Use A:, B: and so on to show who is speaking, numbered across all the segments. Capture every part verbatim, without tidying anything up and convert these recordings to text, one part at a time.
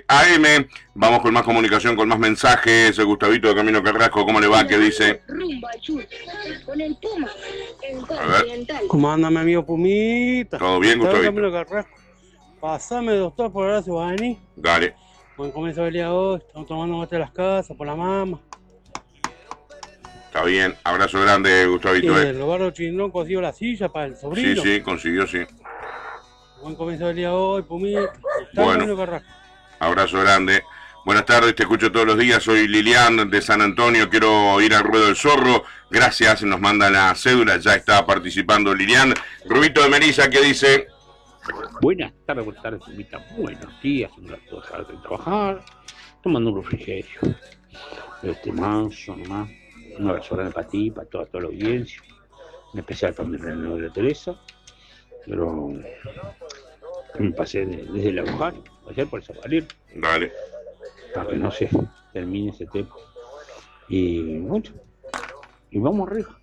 A: A M. Vamos con más comunicación, con más mensajes. Gustavito de Camino Carrasco, ¿cómo le va? ¿Qué dice?
B: Rumbo al sur, con el Puma, el
A: Continental.
C: ¿Cómo anda mi amigo Pumita?
A: ¿Todo bien,
C: Gustavito de
A: Gustavito?
C: Camino Carrasco. Pasame, doctor, por Horacio Bani.
A: Dale.
C: Buen comienzo del día hoy. Estamos tomando mate de las casas, por la mama.
A: Está bien. Abrazo grande,
C: Y
A: Gustavito.
C: el Roberto Chindón consiguió la silla para el sobrino.
A: Sí, sí, consiguió, sí.
C: Buen comienzo del día hoy, Pumita.
A: Bueno.
C: Carrasco.
A: Abrazo grande. Buenas tardes, te escucho todos los días. Soy Lilian de San Antonio. Quiero ir al Ruedo del Zorro. Gracias, nos mandan la cédula. Ya está participando Lilian. Rubito de Melissa, ¿qué dice?
D: Buenas tardes, buenas tardes, Pumita. Buenos días, un rato de trabajar, tomando un refrigerio. Este manso nomás. Un abrazo grande para ti, para toda, toda la audiencia. En especial para mi reunión de la Teresa. Pero me pasé de, desde la Luján, ayer por salir.
A: Dale.
D: Para que no se termine ese tema. Y bueno, y vamos arriba.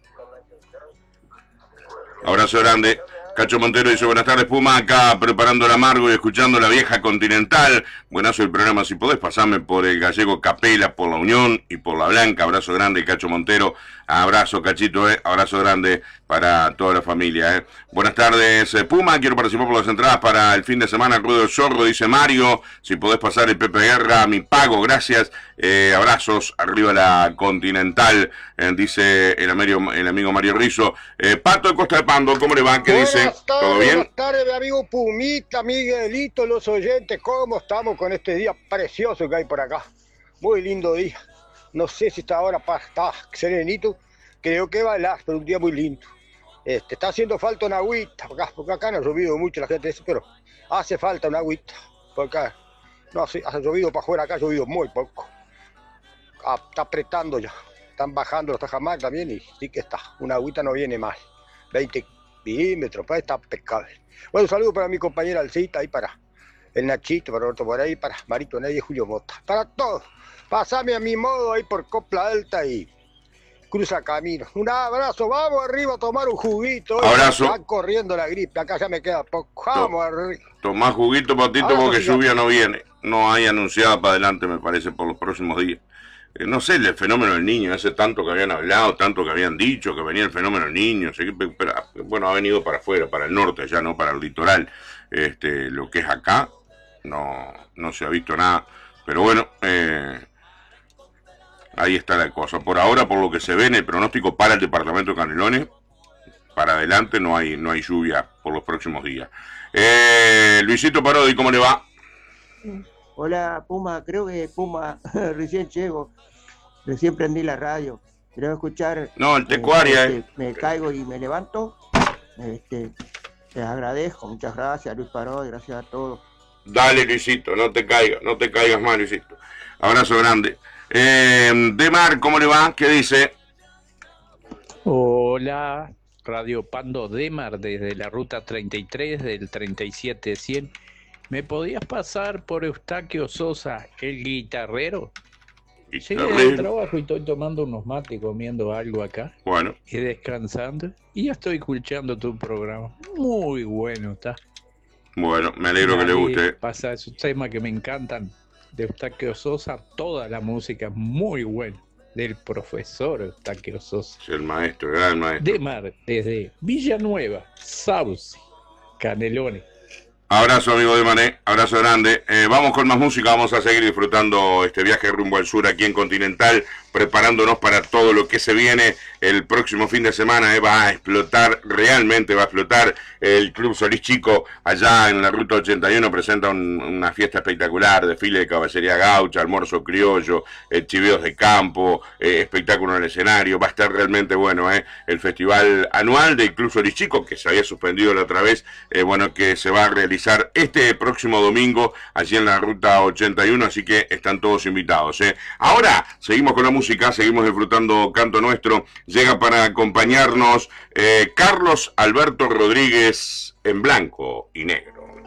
A: Abrazo grande. Cacho Montero dice, buenas tardes, Puma, acá preparando el amargo y escuchando la vieja Continental. Buenazo el programa, si podés pasarme por el gallego Capela, por la Unión y por la Blanca. Abrazo grande, Cacho Montero. Abrazo, Cachito, eh. Abrazo grande para toda la familia, eh. Buenas tardes, eh, Puma, quiero participar por las entradas para el fin de semana, Ruedo del Zorro, dice Mario. Si podés pasar el Pepe Guerra, mi pago, gracias. Eh, abrazos, arriba la Continental, eh, dice el amigo, el amigo Mario Rizzo. Eh, Pato de Costa de Pando, ¿cómo le va? ¿Qué
E: Buenas
A: dice?
E: tardes,
A: ¿Todo bien?
E: Buenas tardes, mi amigo Pumita, Miguelito, los oyentes. ¿Cómo estamos con este día precioso que hay por acá? Muy lindo día. No sé si está ahora está serenito. Creo que va a bailar, pero un día muy lindo. Este, está haciendo falta una agüita, porque acá, porque acá no ha llovido mucho, la gente dice, pero hace falta una agüita. Porque acá no hace, ha llovido para afuera, acá ha llovido muy poco. Ah, está apretando ya. Están bajando los tajamares también y sí que está. Una agüita no viene mal. veinte milímetros, pues está impecable. Bueno, un saludo para mi compañera Alcita, ahí para el Nachito, para Roberto por ahí, para Marito Ney y Julio Mota. Para todos. Pásame a mi modo ahí por Copla Alta y Cruza Camino. Un abrazo, vamos arriba a tomar un juguito.
A: Abrazo.
E: Están corriendo la gripe, acá ya me queda poco. Vamos arriba.
A: Tomá juguito, Patito,
E: Abrazo,
A: porque
E: señor.
A: lluvia no viene. No hay anunciada para adelante, me parece, por los próximos días. Eh, no sé, el fenómeno del niño, ese tanto que habían hablado, tanto que habían dicho, que venía el fenómeno del niño, sé que, pero, bueno, ha venido para afuera, para el norte, ya no para el litoral. Este, lo que es acá, no, no se ha visto nada. Pero bueno, eh, ahí está la cosa. Por ahora, por lo que se ve en el pronóstico para el departamento de Canelones, para adelante no hay, no hay lluvia por los próximos días. Eh, Luisito Parodi, ¿cómo le va?
F: Hola, Puma, creo que Puma, recién llego, recién prendí la radio, quiero escuchar...
A: No, el Tecuaria,
F: este,
A: eh.
F: Me caigo y me levanto, este, les agradezco, muchas gracias Luis Parodi, gracias a todos.
A: Dale, Luisito, no te caigas, no te caigas más, Luisito. Abrazo grande. Eh, Demar, ¿cómo le va? ¿Qué dice?
G: Hola, Radio Pando Demar desde la ruta treinta y tres del treinta y siete cien. ¿Me podías pasar por Eustaquio Sosa, el guitarrero? Llegué del trabajo y estoy tomando unos mates, comiendo algo acá.
A: Bueno.
G: Y descansando. Y ya estoy escuchando tu programa. Muy bueno está.
A: Bueno, me alegro que le guste.
G: Pasa esos temas que me encantan de Eustaquio Sosa. Toda la música muy buena. Del profesor Eustaquio Sosa.
A: Es el maestro, el gran maestro.
G: Demar, desde Villanueva, Sauce, Canelones.
A: Abrazo, amigo de Mané, abrazo grande. Eh, vamos con más música, vamos a seguir disfrutando este viaje rumbo al sur aquí en Continental, preparándonos para todo lo que se viene el próximo fin de semana. Eh, va a explotar, realmente va a explotar. El Club Solís Chico, allá en la Ruta ochenta y uno, presenta un, una fiesta espectacular, desfile de caballería gaucha, almuerzo criollo, eh, chiveos de campo, eh, espectáculo en el escenario. Va a estar realmente bueno, eh, el festival anual del Club Solís Chico, que se había suspendido la otra vez, eh, bueno, que se va a realizar este próximo domingo allí en la Ruta ochenta y uno, así que están todos invitados, ¿eh? Ahora seguimos con la música, seguimos disfrutando Canto Nuestro. Llega para acompañarnos eh, Carlos Alberto Rodríguez en blanco y negro.